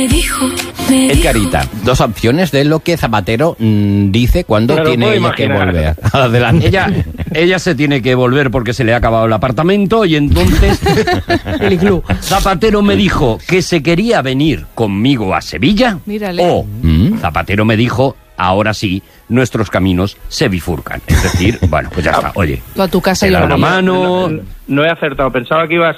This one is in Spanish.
Edgarita, dos opciones de lo que Zapatero dice cuando tiene ella que volver. Adelante. Ella se tiene que volver porque se le ha acabado el apartamento y entonces El iglú. Zapatero me dijo que se quería venir conmigo a Sevilla. Mírale. O Zapatero me dijo, ahora sí, nuestros caminos se bifurcan. Es decir, bueno, pues ya está. Oye, Tú a tu casa te y yo da a la una mía. mano. No he acertado. Pensaba que ibas